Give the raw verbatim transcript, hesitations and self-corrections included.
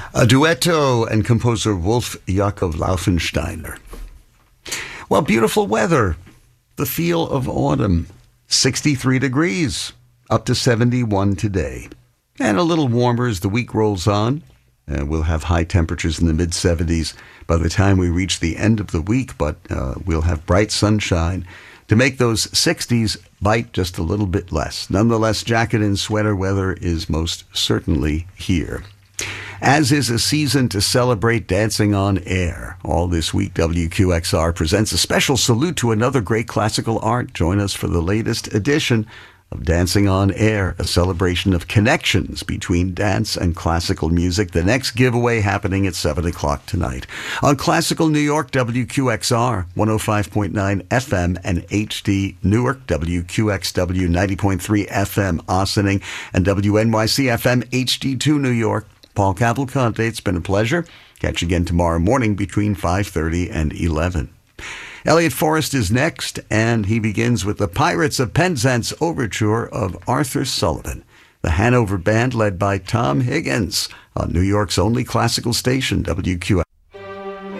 A duetto and composer Wolf Jakob Laufensteiner. Well, beautiful weather. The feel of autumn. sixty-three degrees, up to seventy-one today. And a little warmer as the week rolls on. Uh, we'll have high temperatures in the mid-seventies by the time we reach the end of the week, but uh, we'll have bright sunshine to make those sixties bite just a little bit less. Nonetheless, jacket and sweater weather is most certainly here. As is a season to celebrate Dancing on Air. All this week, W Q X R presents a special salute to another great classical art. Join us for the latest edition of Dancing on Air, a celebration of connections between dance and classical music. The next giveaway happening at seven o'clock tonight. On Classical New York, W Q X R, one oh five point nine F M and H D Newark, W Q X W ninety point three F M Ossining, and W N Y C F M H D two New York. Paul Cavalcante, it's been a pleasure. Catch you again tomorrow morning between five thirty and eleven. Elliot Forrest is next, and he begins with the Pirates of Penzance overture of Arthur Sullivan. The Hanover Band led by Tom Higgins on New York's only classical station, W Q X R.